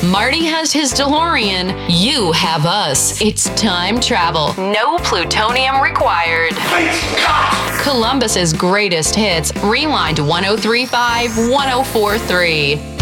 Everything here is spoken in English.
Marty has his DeLorean. You have us. It's time travel. No plutonium required. Columbus's greatest hits. Rewind 1035 1043.